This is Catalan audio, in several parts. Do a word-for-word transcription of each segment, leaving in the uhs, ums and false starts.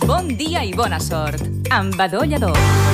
Bon dia i bona sort, amb Badó Lledó.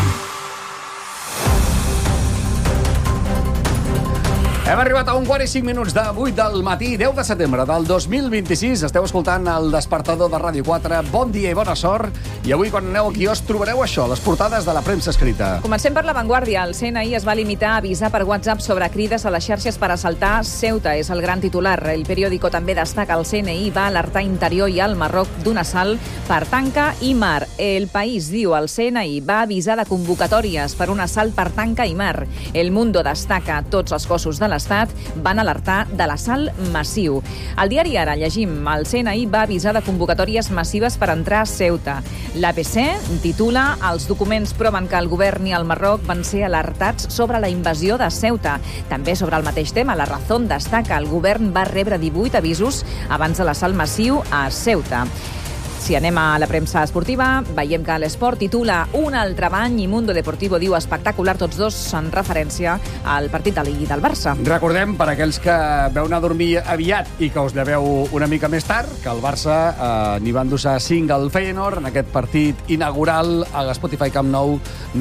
Hem arribat a un quart i cinc minuts de vuit del matí, deu de setembre del dos mil vint-i-sis. Esteu escoltant el despertador de Ràdio quatre. Bon dia i bona sort. I avui, quan aneu aquí, us trobareu això, les portades de la premsa escrita. Comencem per La Vanguardia. El C N I es va limitar a avisar per WhatsApp sobre crides a les xarxes per assaltar Ceuta. És el gran titular. El periòdico també destaca el C N I va alertar Interior i al Marroc d'un assalt per tanca i mar. El País diu el C N I va avisar de convocatòries per un assalt per tanca i mar. El Mundo destaca tots els cossos de l'Estat van alertar de l'assalt massiu. Al diari Ara llegim el C N I va avisar de convocatòries massives per entrar a Ceuta. L'A B C titula els documents proven que el govern i el Marroc van ser alertats sobre la invasió de Ceuta. També sobre el mateix tema, La Razón destaca el govern va rebre divuit avisos abans de l'assalt massiu a Ceuta. Si anem a la premsa esportiva, veiem que l'Esport titula un altre bany i Mundo Deportivo diu espectacular, tots dos en referència al partit de l'I del Barça. Recordem, per aquells que veu anar a dormir aviat i que us lleveu una mica més tard, que el Barça eh, n'hi va endur-se cinc al Feyenoord en aquest partit inaugural a l'Spotify Camp Nou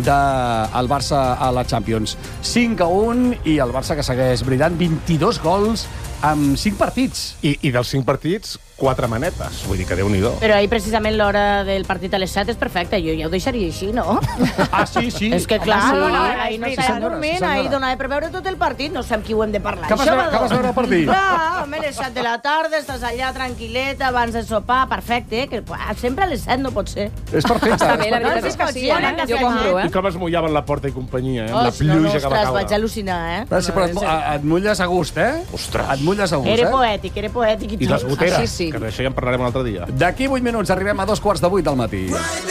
del Barça a la Champions. cinc a un i el Barça que segueix brillant, vint-i-dos gols amb cinc partits. I, i dels cinc partits, quatre manetes. Vull dir que Déu-n'hi-do. Però ahir, precisament, l'hora del partit a les set és perfecta. Jo ja ho deixaria així, no? Ah, sí, sí. És que, clar, sí, no, no, sí, ahir no sí, estava senyora, dormint, sí, ahir donava per veure tot el partit. No sé amb qui ho hem de parlar. Que vas veure, que vas veure el partit? Clar, home, les set de la tarda, estàs allà tranquil·leta, abans de sopar, perfecte, que sempre a les set no pot ser. És perfecte. Està bé, la veritat és que sí, eh? Jo compro, eh? I com es mullaven la Porta i companyia, eh? Amb la Ostres, no, no, pluja que va ostres, vaig caure. al·lucinar, eh? Però, sí, però et, et mulles a gust, eh? Ostres. Et mulles a gust, Era eh? poètic, era poètic. I les goteres, Ah, sí, sí. que d'això ja en parlarem un altre dia. D'aquí vuit minuts arribem a dos quarts de vuit del matí.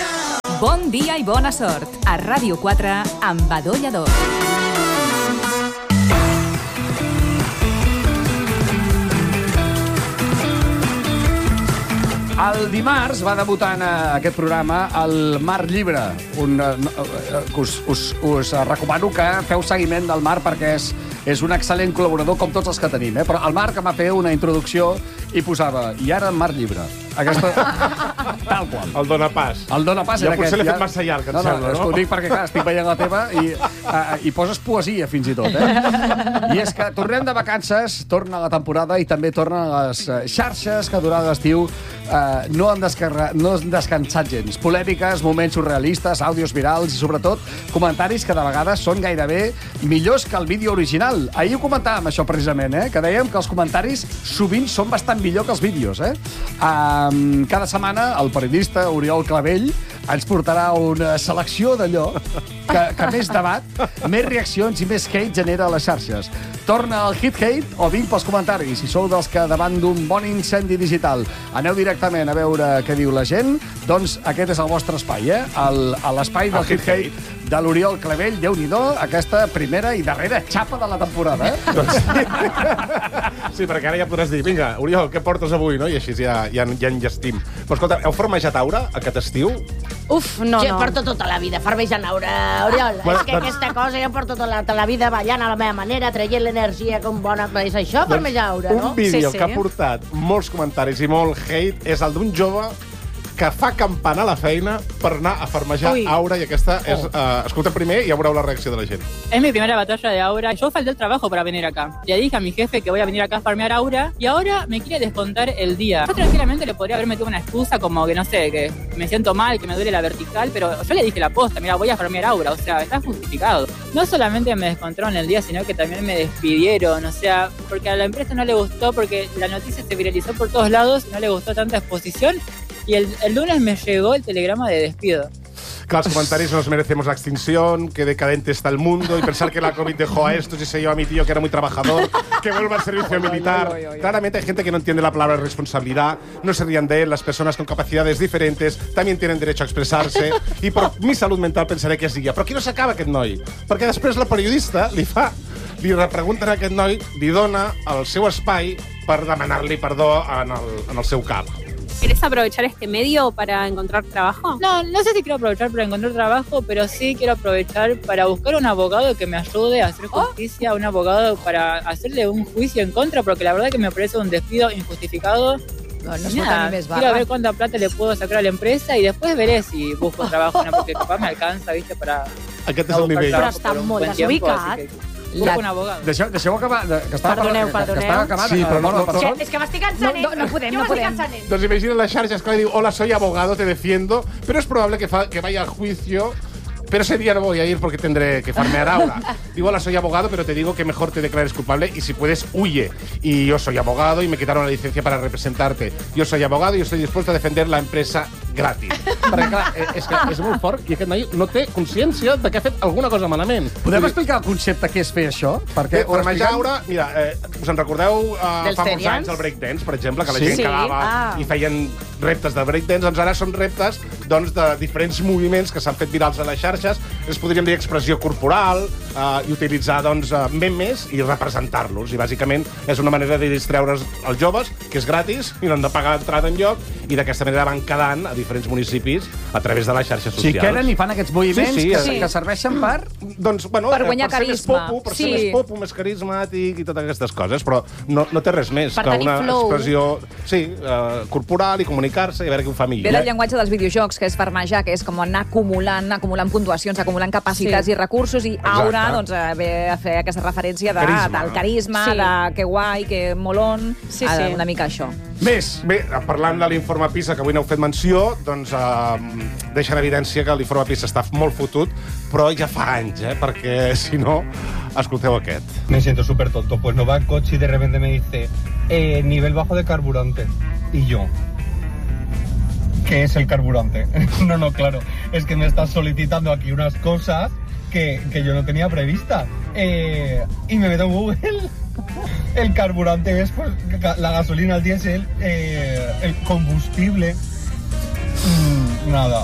Bon dia i bona sort, a Ràdio quatre, amb Badó Lledó. El dimarts va debutar en aquest programa el Mar Llibre. Un, uh, us, us, us recomano que feu seguiment del Mar perquè és, és un excel·lent col·laborador com tots els que tenim. Eh? Però el Marc em va fer una introducció i posava, i ara Mar Llibre. Aquesta... Tal qual. El dona pas. El dona pas ja era aquest. potser l'he Ja... fet massa llarg, em no, no, sembla, no? Ho dic perquè, clar, estic veient la teva i, uh, i poses poesia, fins i tot, eh? I és que tornem de vacances, torna la temporada i també tornen les uh, xarxes que durant l'estiu uh, no, han descarre... no han descansat gens. Polèmiques, moments surrealistes, àudios virals i, sobretot, comentaris que de vegades són gairebé millors que el vídeo original. Ahir ho comentàvem, això, precisament, eh? Que dèiem que els comentaris sovint són bastant millor que els vídeos, eh? Um, cada setmana el periodista Oriol Clavell ens portarà una selecció d'allò que, que més debat, més reaccions i més hate genera a les xarxes. Torna el hit hate o vinc pels comentaris. Si sou dels que davant d'un bon incendi digital aneu directament a veure què diu la gent, doncs aquest és el vostre espai, eh? El, l'espai del hit hate de l'Oriol Clavell. Déu-n'hi-do, aquesta primera i darrera xapa de la temporada, eh? Doncs sí. Sí, perquè ara ja podràs dir, vinga, Oriol, què portes avui, no? I així ja, ja, ja enllestim. Però escolta, heu farmejat aura aquest estiu? Uf, no, jo no. porto tota la vida farmejant aura, Oriol. Bueno, és que doncs... aquesta cosa jo porto tota la, tota la vida ballant a la meva manera, traient l'energia com bona... És això, farmejar aura, no? Un vídeo Sí, sí. que ha portat molts comentaris i molt hate és el d'un jove que fa campana a la feina per anar a farmejar Uy. aura, i aquesta és... Oh. Uh, escolta primer i ja veureu la reacció de la gent. Es mi primera batalla de aura. Yo falté el trabajo para venir acá. Le dije a mi jefe que voy a venir acá a farmear aura y ahora me quiere descontar el día. Yo tranquilamente le podría haber metido una excusa como que, no sé, que me siento mal, que me duele la vertical, pero yo le dije la posta, mira, voy a farmear aura. O sea, está justificado. No solamente me descontaron el día, sino que también me despidieron. O sea, porque a la empresa no le gustó, porque la noticia se viralizó por todos lados, no le gustó tanta exposición. Y el, el lunes me llegó el telegrama de despido. Claro, los comentarios nos merecemos la extinción, que decadente está el mundo, y pensar que la COVID dejó a estos y se llevó a mi tío, que era muy trabajador, que vuelva al servicio militar. Claramente hay gente que no entiende la palabra responsabilidad, no se rían de él, las personas con capacidades diferentes también tienen derecho a expressar-se, i per mi salut mental pensaré que és dia. Però aquí no s'acaba aquest noi, perquè després la periodista li fa, li repregunta a aquest noi, li dona el seu espai per demanar-li perdó en el, en el seu cap. ¿Querés aprovechar este medio para encontrar trabajo? No, no sé si quiero aprovechar para encontrar trabajo, pero sí quiero aprovechar para buscar un abogado que me ayude a hacer justicia, un abogado para hacerle un juicio en contra, porque la verdad que me parece un despido injustificado No, no es Y pot nada, tenir més quiero barra. ver cuánta plata le puedo sacar a la empresa y después veré si busco trabajo, ¿no? Porque capaz me alcanza, ¿viste? Para Aquest és no el buscar nivell. trabajo Però està por un molt buen tiempo, desubicat. así que busco un abogado. Deixeu, deixeu acabar... de- Que estava Perdoneu, parlant- que- que perdoneu. estava acabant. Sí, però eh, no- Mola, no- perdó. És que m'estic cansant, No, no, no podem, jo no m'estic podem. cansant. Doncs imagina las xarxas que le digo, hola, soy abogado, te defiendo, pero es probable que, fa- que vaya al juicio, pero ese día no voy a ir porque tendré que farmear ahora. Digo, hola, soy abogado, pero te digo que mejor te declares culpable y si puedes, huye. Y yo soy abogado y me quitaron la licencia para representarte. Yo soy abogado y estoy dispuesto a defender la empresa gratis. Perquè, clar, eh, és que és molt fort i aquest noi no té consciència de que ha fet alguna cosa malament. Podem explicar el concepte que és fer això? Perquè Eh, farmejar aura, mira, eh, us en recordeu uh, Dels fa molts Terians? anys el breakdance, per exemple, que la Sí. gent Sí. quedava Ah. i feien reptes de breakdance, doncs ara són reptes doncs, de diferents moviments que s'han fet virals a les xarxes, es podríem dir expressió corporal, uh, i utilitzar doncs, uh, memes i representar-los. I bàsicament és una manera de distreure's als joves, que és gratis i no han de pagar entrada enlloc, i d'aquesta manera van quedant a diferents municipis a través de les xarxes Si socials. queden i fan aquests moviments Sí, sí, que, sí. que serveixen per... Doncs, bueno, Per eh, guanyar per ser més carisma. popu, per Sí. ser més popu, més carismàtic i totes aquestes coses, però no, no té res més Per que tenir una flow. expressió sí, uh, corporal i comunicar-se i a veure qui ho fa Ve millor. del llenguatge dels videojocs, que és farmejar, que és com anar acumulant, acumulant puntuacions, acumulant capacitats Sí. i recursos, i aura, Exacte. doncs, eh, ve a fer aquesta referència de, Carisma. del carisma, Sí. de que guai, que molón, Sí, eh, sí. una mica això. Més. Bé, parlant de l'informe PISA, que avui n'heu fet menció, doncs uh, deixa en evidència que l'informe PISA està molt fotut, però ja fa anys, eh? Perquè, si no, escolteu aquest. Me siento súper tonto. Pues no va el coche y de repente me dice, eh, nivel bajo de carburante. Y yo, ¿qué es el carburante? no, no, claro. Es que me estás solicitando aquí unas cosas que, que yo no tenía previstas. Eh, y me meto en Google. El carburante es pues, la gasolina, el diésel, eh, el combustible. Mm, nada.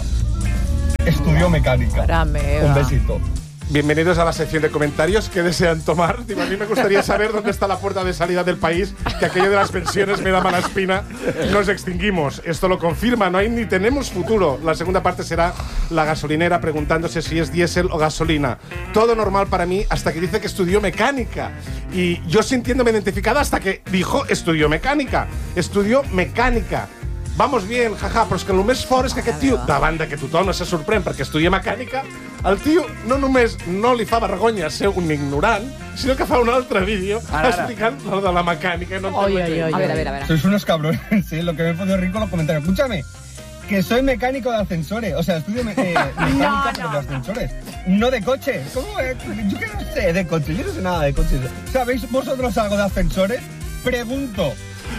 Estudio mecánica. Mare meva. Un besito. Bienvenidos a la sección de comentarios. ¿Qué desean tomar? Digo, a mí me gustaría saber dónde está la puerta de salida del país, que aquello de las pensiones me da mala espina. Nos extinguimos. Esto lo confirma, no hay ni tenemos futuro. La segunda parte será la gasolinera preguntándose si es diésel o gasolina. Todo normal para mí hasta que dice que estudió mecánica. Y yo sintiéndome identificada hasta que dijo estudió mecánica. Estudió mecánica. Vamos bien, jaja, però és que el més fort és que aquest tio, davant de que tothom se sorprèn perquè estudia mecànica, el tio no només no li fa vergonya ser un ignorant, sinó que fa un altre vídeo Ara, ara. explicant lo de la mecànica. No Oi, oi, entenc oi. A ver, a ver, a ver. Sois unos cabrones, sí, lo que me he podido reír con los comentarios. Escúchame, que soy mecánico de ascensores, o sea, estudio me eh, mecánica pero de ascensores, no de coches. ¿Cómo? Eh, yo que no sé de coches, yo no sé nada de coches. ¿Sabéis vosotros algo de ascensores? Pregunto.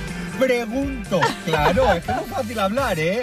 Pregunto. Claro, es que no es fácil hablar, ¿eh?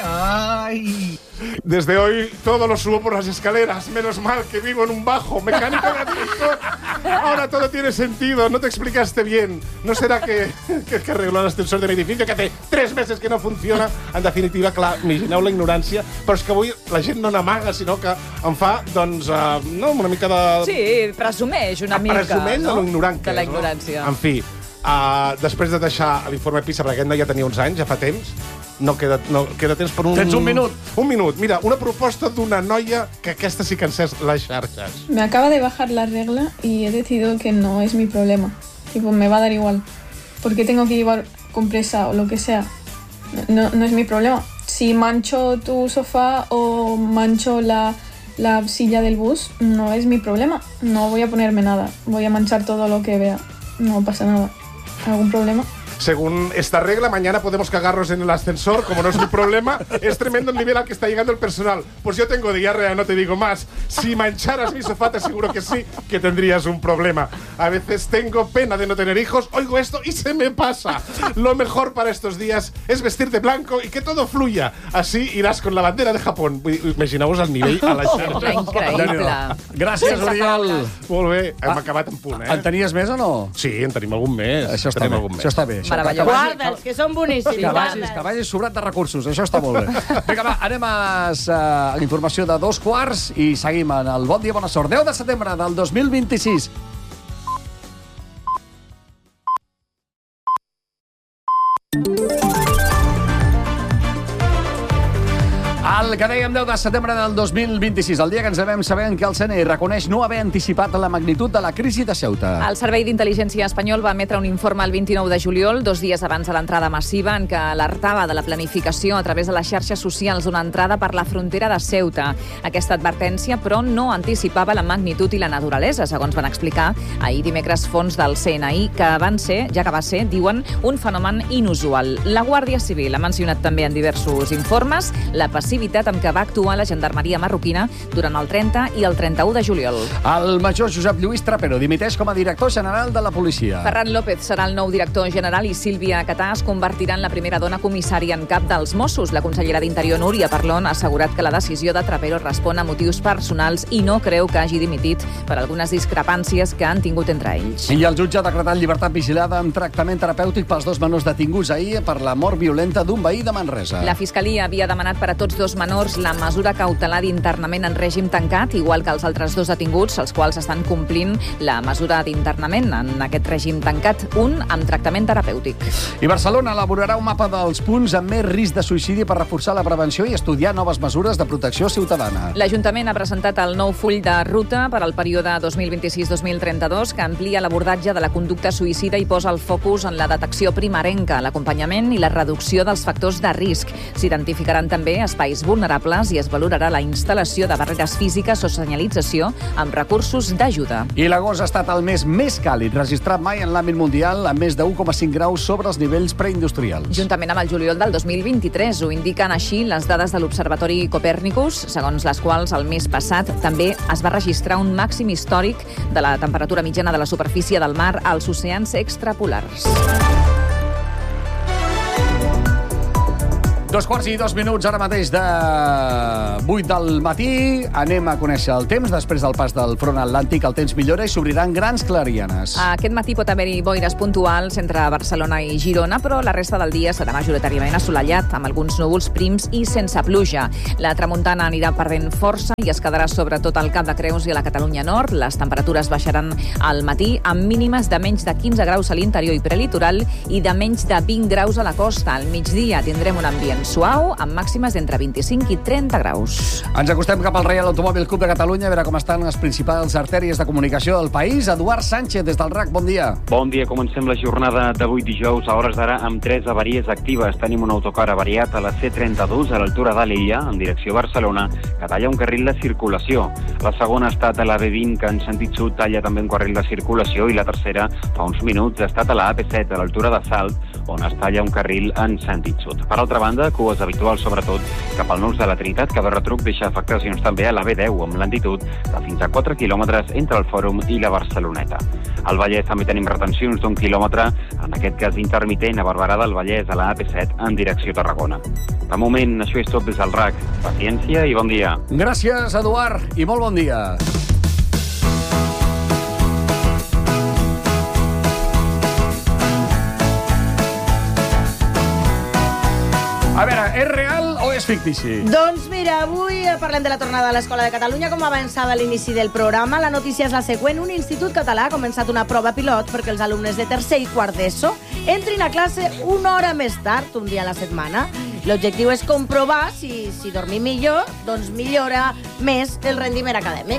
Ay. Desde hoy todo lo subo por las escaleras. Menos mal que vivo en un bajo. Mecánico de ascensor. Ahora todo tiene sentido. No te explicaste bien. ¿No será que, que, que arregló el ascensor de mi edificio que hace tres meses que no funciona? En definitiva, clar, imagineu la ignorància. Però és que avui la gent no n'amaga, sinó que em fa, doncs, uh, no, una mica de... Sí, presumeix una mica, Presumeix no? de lo ignorant que De la és, no? ignorància. En fi, uh, després de deixar l'informe PISA, perquè aquest noi ja tenia uns anys, ja fa temps, no queda, no, queda temps per un... Tens un minut. Un minut. Mira, una proposta d'una noia que aquesta sí que encès les xarxes. Me acaba de bajar la regla y he decidido que no es mi problema. Tipo, me va a dar igual. ¿Por qué tengo que llevar compresa o lo que sea? No, no es mi problema. Si mancho tu sofá o mancho la, la silla del bus, no es mi problema. No voy a ponerme nada. Voy a manchar todo lo que vea. No pasa nada. ¿Algún problema? Según esta regla, mañana podemos cagarnos en el ascensor, como no es mi problema. Es tremendo el nivel al que está llegando el personal. Pues yo tengo diarrea, no te digo más. Si mancharas mi sofá, te aseguro que sí, que tendrías un problema. A veces tengo pena de no tener hijos, oigo esto y se me pasa. Lo mejor para estos días es vestir de blanco y que todo fluya. Así irás con la bandera de Japón. Imagineu-vos el nivell a les xarxes. Increïble. Gràcies, Oriol. Molt bé, hem acabat en punt, eh? En tenies més o no? Sí, en tenim algun més. Això està Tenim bé. algun més. Això està bé. Això, Meravellós. que vagi- Guarda'ls, que són boníssims. Que vagis, guarda'ls. que vagis sobrat de recursos. Això està molt bé. Vinga, va, anem a, a informació de dos quarts i seguim en el Bon Dia, Bona Sort. deu de setembre del dos mil vint-i-sis. El que dèiem deu de setembre del dos mil vint-i-sis, el dia que ens devem saber que el C N I reconeix no haver anticipat la magnitud de la crisi de Ceuta. El Servei d'Intel·ligència espanyol va emetre un informe el vint-i-nou de juliol, dos dies abans de l'entrada massiva, en què alertava de la planificació a través de les xarxes socials d'una entrada per la frontera de Ceuta. Aquesta advertència, però, no anticipava la magnitud i la naturalesa, segons van explicar ahir dimecres fons del C N I, que van ser, ja que va ser, diuen, un fenomen inusual. La Guàrdia Civil ha mencionat també en diversos informes la passivitat amb què va actuar la gendarmeria marroquina durant el trenta i el trenta-u de juliol. El major Josep Lluís Trapero dimiteix com a director general de la policia. Ferran López serà el nou director general i Sílvia Catà es convertirà en la primera dona comissària en cap dels Mossos. La consellera d'Interior, Núria Parlon, ha assegurat que la decisió de Trapero respon a motius personals i no creu que hagi dimitit per algunes discrepàncies que han tingut entre ells. I el jutge ha decretat llibertat vigilada amb tractament terapèutic pels dos menors detinguts ahir per la mort violenta d'un veí de Manresa. La Fiscalia havia demanat per a tots dos menors la mesura cautelar d'internament en règim tancat, igual que els altres dos detinguts, els quals estan complint la mesura d'internament en aquest règim tancat, un amb tractament terapèutic. I Barcelona elaborarà un mapa dels punts amb més risc de suïcidi per reforçar la prevenció i estudiar noves mesures de protecció ciutadana. L'Ajuntament ha presentat el nou full de ruta per al període dos mil vint-i-sis dos mil trenta-dos que amplia l'abordatge de la conducta suïcida i posa el focus en la detecció primerenca, l'acompanyament i la reducció dels factors de risc. S'identificaran també espais vulnerables i es valorarà la instal·lació de barreres físiques o senyalització amb recursos d'ajuda. I l'agost ha estat el mes més càlid registrat mai en l'àmbit mundial, amb més de u coma cinc graus sobre els nivells preindustrials. Juntament amb el juliol del dos mil vint-i-tres, ho indiquen així les dades de l'Observatori Copèrnicus, segons les quals el mes passat també es va registrar un màxim històric de la temperatura mitjana de la superfície del mar als oceans extrapolars. Dos quarts i dos minuts ara mateix de vuit del matí. Anem a conèixer el temps. Després del pas del front atlàntic, el temps millora i s'obriran grans clarianes. Aquest matí pot haver-hi boires puntuals entre Barcelona i Girona, però la resta del dia serà majoritàriament assolellat, amb alguns núvols prims i sense pluja. La tramuntana anirà perdent força i es quedarà sobretot al Cap de Creus i a la Catalunya Nord. Les temperatures baixaran al matí amb mínimes de menys de quinze graus a l'interior i prelitoral i de menys de vint graus a la costa. Al migdia tindrem un ambient suau, amb màximes d'entre vint-i-cinc i trenta graus. Ens acostem cap al Reial Automòbil Club de Catalunya a veure com estan les principals artèries de comunicació del país. Eduard Sánchez, des del R A C, bon dia. Bon dia, comencem la jornada d'avui dijous a hores d'ara amb tres avaries actives. Tenim un autocar avariat a la C trenta-dos a l'altura de l'Illa, en direcció a Barcelona, que talla un carril de circulació. La segona ha estat a la B vint, que en sentit sud talla també un carril de circulació, i la tercera, fa uns minuts, ha estat a la A P set, a l'altura de Salt, on es talla un carril en sentit sud. Per altra banda, cues habituals, sobretot cap al nus de la Trinitat, que de retruc deixa afectacions també a la B deu, amb lentitud de fins a quatre quilòmetres entre el Fòrum i la Barceloneta. Al Vallès també tenim retencions d'un quilòmetre, en aquest cas intermitent, a Barberà del Vallès, a la A P set, en direcció a Tarragona. De moment, això és tot des del R A C. Paciència i bon dia. Gràcies, Eduard, i molt bon dia. A veure, és real o és fictici? Doncs mira, avui parlem de la tornada a l'Escola de Catalunya. Com avançava a l'inici del programa, la notícia és la següent. Un institut català ha començat una prova pilot perquè els alumnes de tercer i quart d'ESO entrin a classe una hora més tard, un dia a la setmana. L'objectiu és comprovar si, si dormir millor, doncs millora més el rendiment acadèmic.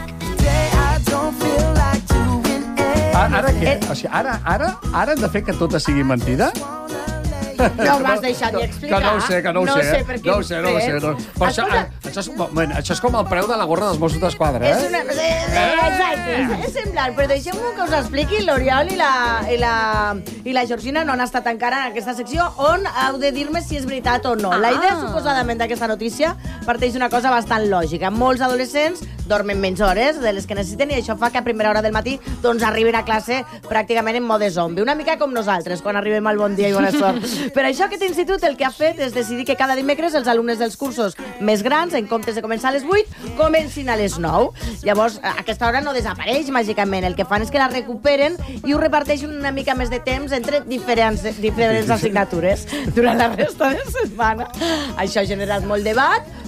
Ara, ara què? O sigui, ara, ara, ara hem de fer que tot sigui mentida? No m'has deixat ni explicar. Que no ho sé, que no ho no sé. sé per no ho sé, no ho sé. No. Però això, això, és, moment, això és com el preu de la gorra dels Mossos d'Esquadra, eh? És una... Exacte, és semblant, però deixem-ho que us expliqui l'Oriol i la, i, la, i la Georgina no han estat encara en aquesta secció on heu de dir-me si és veritat o no. La idea, suposadament, d'aquesta notícia parteix d'una cosa bastant lògica. Molts adolescents dormen menys hores de les que necessiten i això fa que a primera hora del matí doncs arribin a classe pràcticament en mode zombi. Una mica com nosaltres, quan arribem al bon dia i bona sort. Per això aquest institut el que ha fet és decidir que cada dimecres els alumnes dels cursos més grans, en comptes de començar a les vuit, comencin a les nou. Llavors, aquesta hora no desapareix màgicament. El que fan és que la recuperen i ho reparteixen una mica més de temps entre diferents, diferents assignatures durant la resta de setmana. Això ha generat molt debat.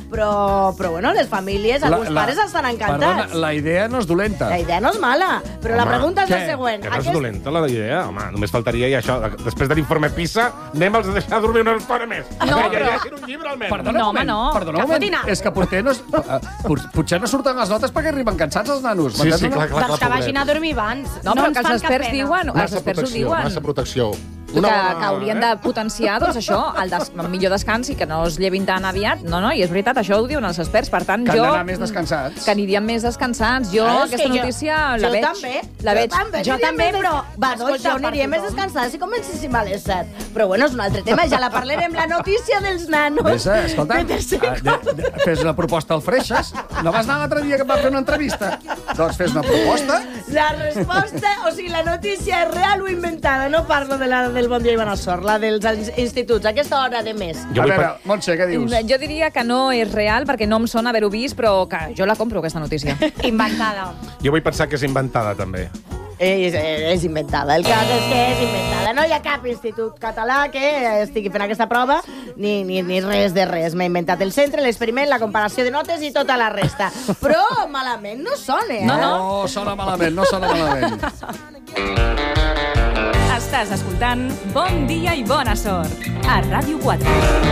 però, però bueno, les famílies, alguns la, la, pares estan encantats. Perdona, la idea no és dolenta. La idea no és mala, però home, la pregunta és què? la següent. Que no és Aquest... dolenta la idea, home, només faltaria i això. Després de l'informe PISA, anem-los a deixar dormir una estona més. No, ja, però... ja, ja, un llibre, almenys. Perdona no, un moment, no. perdona un moment. És que potser no, potser no surten les notes perquè arriben cansats els nanos. Sí, sí, clar, clar. Doncs que vagin a dormir abans. No, però que els experts diuen... Els Massa experts ho protecció, diuen. massa protecció. Una, que, que haurien de potenciar, doncs això, el, des, el millor descans i que no es llevin tan aviat. No, no, i és veritat, això ho diuen els experts. Per tant, que jo... han d'anar més descansats. Que anirien més descansats. Jo, ah, aquesta notícia jo, la jo veig. També, la veig. Jo també, jo també però... Va, doncs jo aniria més descansada si comencéssim a les set. Però bueno, és un altre tema, ja la parlarem. La notícia dels nanos. Ves, escolta, fes una proposta al Freixas. No vas anar l'altre dia que em va fer una entrevista? Doncs fes una proposta. La resposta, o sigui, la notícia és real o inventada. No parlo de la del Bon Dia i Bona Sort, la dels instituts, aquesta hora de més. Jo a veure, Montse, què dius? Jo diria que no és real, perquè no em sona haver-ho vist, però que jo la compro, aquesta notícia. Inventada. Jo vull pensar que és inventada, també. És, és inventada. El cas és que és inventada. No hi ha cap institut català que estigui fent aquesta prova, ni, ni, ni res de res. M'he inventat el centre, l'experiment, la comparació de notes i tota la resta. Però malament no sona, eh? No, no. No sona malament, no sona malament. Estàs escoltant Bon Dia i Bona Sort a Ràdio quatre.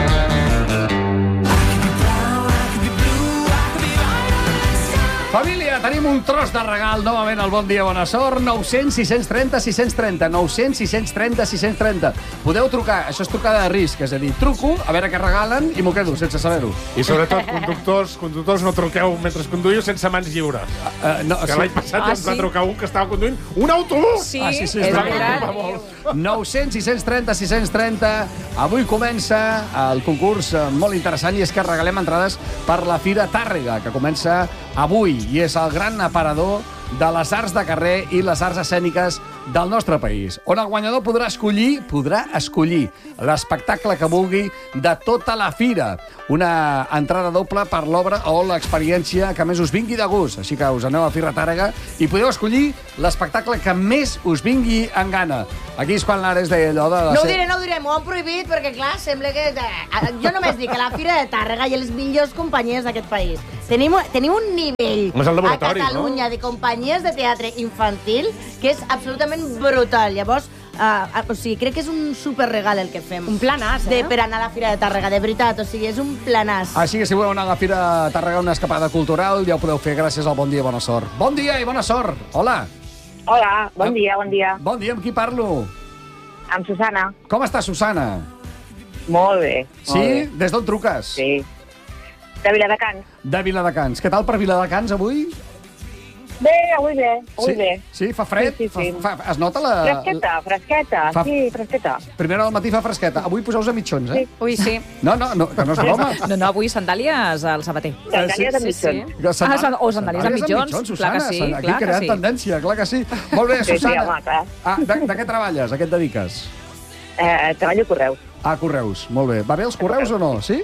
Família, tenim un tros de regal novament al Bon Dia, Bona Sort. nou cents, sis cents i trenta, sis cents i trenta. nou cents, sis cents i trenta, sis cents i trenta. Podeu trucar, això és trucada de risc, és a dir, truco, a veure què regalen i m'ho quedo, sense saber-ho. I sobretot, conductors, conductors no truqueu mentre conduïu sense mans lliures. Uh, uh, no, que sí. L'any passat ah, ens sí? va trucar un que estava conduint un autobús. Sí, ah, sí, sí, és veritat. nou cents, sis cents i trenta, sis cents i trenta. Avui comença el concurs molt interessant i és que regalem entrades per la Fira Tàrrega, que comença avui i és el gran aparador de les arts de carrer i les arts escèniques del nostre país, on el guanyador podrà escollir, podrà escollir l'espectacle que vulgui de tota la fira. Una entrada doble per l'obra o l'experiència que més us vingui de gust. Així que us aneu a Fira Tàrrega i podeu escollir l'espectacle que més us vingui en gana. Aquí és quan l'Ares deia allò de... No ho diré, no ho diré, m'ho han prohibit perquè, clar, sembla que... Jo només dic que la Fira de Tàrrega i les millors companyies d'aquest país. Tenim, tenim un nivell a Catalunya no? de companyies de teatre infantil que és absolutament brutal. Llavors, uh, o sigui, crec que és un superregal el que fem. Un planàs, eh? De, per anar a la Fira de Tàrrega, de veritat. O sigui, és un planàs. Així que si voleu anar a la Fira de Tàrrega, una escapada cultural, ja ho podeu fer gràcies al Bon Dia i Bona Sort. Bon dia i bona sort! Hola! Hola, bon dia, bon dia. Bon dia, amb qui parlo? Amb Susana. Com està, Susana? Molt bé. Sí? Molt bé. Des d'on truques? Sí. De Viladecans. De Viladecans. Què tal per Viladecans avui? Bé, avui bé, avui sí? bé. Sí, fa fred? Sí, sí, sí. Fa, fa, es nota la... Fresqueta, fresqueta, fa... sí, fresqueta. Primera del matí fa fresqueta. Avui poseu-vos a mitjons, eh? Sí. Ui, sí. No, no, no, que no és broma. No, no, avui sandàlies al sabater. Sandàlies amb mitjons. Sí, sí. Sandàlies, ah, o sandàlies amb mitjons, Susana, clar que sí. Aquí clar creant que sí. tendència, clar que sí. Molt bé, Susana. Sí, sí, home, clar. Ah, de, de què treballes? A què et dediques? Eh, treballo a Correus. Ah, Correus, molt bé. Va bé els Correus o no, sí?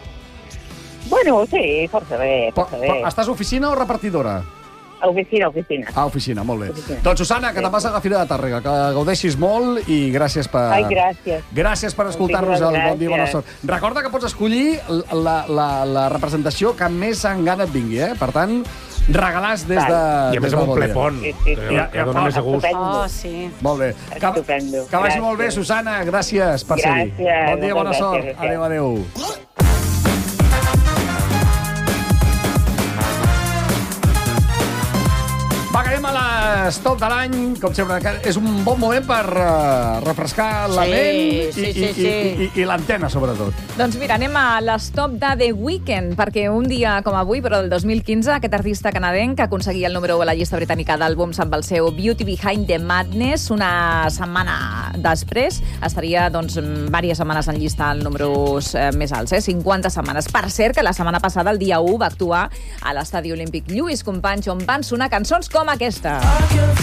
Bueno, sí, força bé, força bé. Estàs a oficina o repartidora? A oficina, a oficina. A oficina, molt bé. Oficina. Doncs, Susana, que sí. te'n vas a la Fira de Tàrrega, que gaudeixis molt i gràcies per... Ai, gràcies. Gràcies per escoltar-nos al Bon Dia i Bona Sort. Recorda que pots escollir la, la, la representació que més en gana et vingui, eh? Per tant, regalars des de... I a més amb un ple pont, sí, sí, sí. que, que dona més a gust. Oh, sí. Molt bé. Que, Estupendo. que vagi molt bé, Susana. Gràcies per ser-hi. Gràcies. Bon dia, bona sort. Adéu, adéu. Va, anem a l'estop de l'any, com sempre, és un bon moment per uh, refrescar la sí, ment sí, i, sí, i, sí. i, i, i l'antena, sobretot. Doncs mira, anem a l'estop de The Weeknd, perquè un dia com avui, però del dos mil quinze, aquest artista canadenc que aconseguia el número u a la llista britànica d'àlbums amb el seu Beauty Behind the Madness, una setmana després, estaria, doncs, diverses setmanes en llista als números eh, més alts, eh? cinquanta setmanes. Per cert, que la setmana passada, el dia u, va actuar a l'Estadi Olímpic Lluís Companys, on van sonar cançons com aquesta.